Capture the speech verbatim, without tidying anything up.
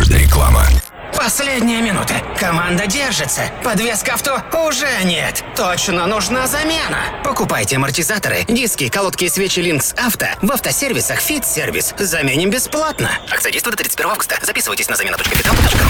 Реклама. Последняя минута. Команда держится. Подвеска авто уже нет. Точно нужна замена. Покупайте амортизаторы, диски, колодки и свечи Линкс Авто в автосервисах Fit Service. Заменим бесплатно. Акция действует до тридцать первого августа. Записывайтесь на замена точка питал точка ру.